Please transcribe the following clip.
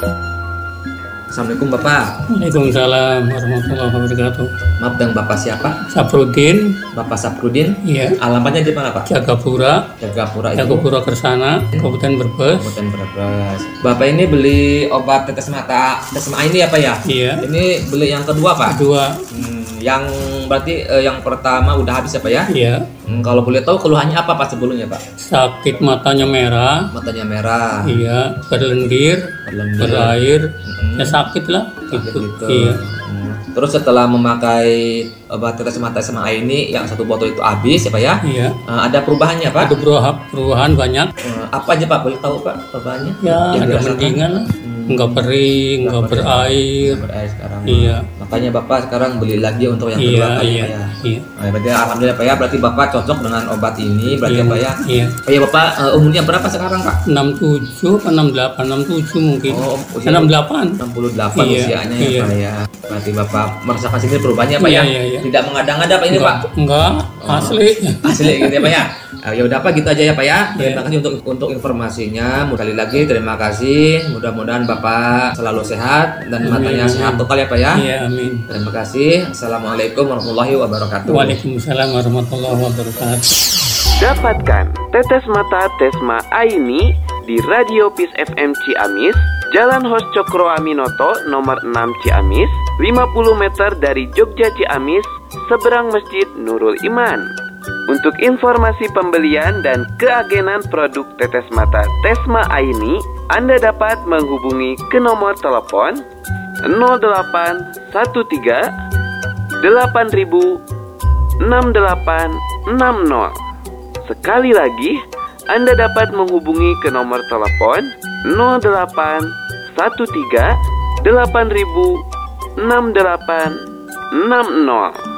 Assalamualaikum Bapak. Waalaikumsalam warahmatullahi wabarakatuh. Maaf, dengan Bapak siapa? Saprudin, Bapak Saprudin. iya, Alamatnya di mana Pak? Jagapura, Jagapura itu. Jagapura Kersana, Kabupaten Brebes. Kabupaten Brebes. Bapak ini beli obat tetes mata Tesma ini ya Pak ya? Iya. Ini beli yang kedua Pak? Kedua, Yang berarti yang pertama udah habis ya Pak ya? iya, Kalau boleh tahu keluhannya apa Pak sebelumnya Pak? sakit matanya merah, Matanya merah, iya, berlendir, berlendir, berair, ya sakit lah, sakit gitu. gitu. Iya, Terus setelah memakai obat tetes mata SMA ini yang satu botol itu habis ya Pak ya? iya. Ada perubahannya Pak? Ada perubahan banyak, Apa aja Pak? Boleh tahu Pak perubahannya? ya Yang ada dirasakan? mendingan lah, nggak perih, nggak berair, Berair sekarang. iya, Makanya Bapak sekarang beli lagi untuk yang iya, kedua kali iya, Pak ya? iya, Nah, berarti alhamdulillah Pak ya, berarti Bapak cocok dengan obat ini berarti iya, ya Pak ya? iya. Oh ya Bapak, umurnya berapa sekarang Pak? 67 atau 68, 67 mungkin. Oh, usia 68. 68 Iya, usianya ya iya. Pak ya. Berarti Bapak merasakan sendiri perubahannya Pak Iya, ya? iya, iya. Tidak mengada-ngada Pak ini Pak? Enggak, asli. Asli gitu ya Pak ya? Ya udah Pak, gitu aja ya Pak ya. Terima Iya. kasih untuk informasinya. Sekali lagi terima kasih. Mudah-mudahan Bapak selalu sehat dan Amin, matanya amin. sehat total ya Pak ya. Iya, amin. Terima kasih. Assalamualaikum warahmatullahi wabarakatuh. Waalaikumsalam warahmatullahi wabarakatuh. Dapatkan tetes mata Tesma Aini di Radio Peace FM Ciamis, Jalan Hos Cokro Aminoto nomor 6 Ciamis, 50 meter dari Jogja Ciamis, seberang Masjid Nurul Iman. Untuk informasi pembelian dan keagenan produk tetes mata Tesma Aini, Anda dapat menghubungi ke nomor telepon 0813 8000 6860. Sekali lagi, Anda dapat menghubungi ke nomor telepon 0813 8000 6860.